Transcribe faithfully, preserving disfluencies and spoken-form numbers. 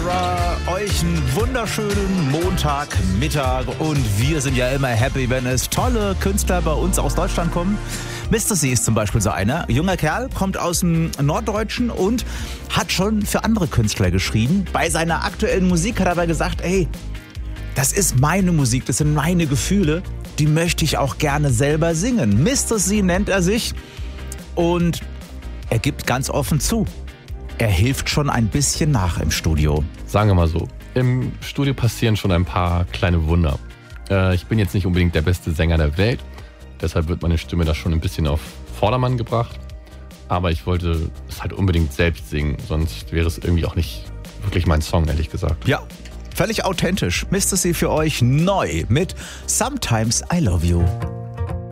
Ezra, euch einen wunderschönen Montagmittag und wir sind ja immer happy, wenn es tolle Künstler bei uns aus Deutschland kommen. Mister C ist zum Beispiel so einer. Junger Kerl, kommt aus dem Norddeutschen und hat schon für andere Künstler geschrieben. Bei seiner aktuellen Musik hat er aber gesagt, ey, das ist meine Musik, das sind meine Gefühle, die möchte ich auch gerne selber singen. Mister C nennt er sich und er gibt ganz offen zu, er hilft schon ein bisschen nach im Studio. Sagen wir mal so, im Studio passieren schon ein paar kleine Wunder. Äh, ich bin jetzt nicht unbedingt der beste Sänger der Welt, deshalb wird meine Stimme da schon ein bisschen auf Vordermann gebracht. Aber ich wollte es halt unbedingt selbst singen, sonst wäre es irgendwie auch nicht wirklich mein Song, ehrlich gesagt. Ja, völlig authentisch. Mister C für euch neu mit Sometimes I Love You.